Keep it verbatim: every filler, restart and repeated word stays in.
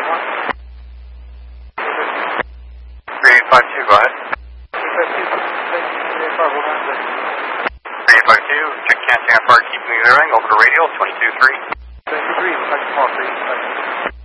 three eight five two, go ahead. three eight five two, check canceling on far, keep moving over to radio, twenty-two three. twenty-two three, touch small, three.